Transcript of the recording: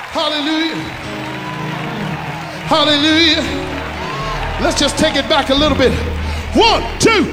Hallelujah. Hallelujah. Let's just take it back a little bit. 1, 2.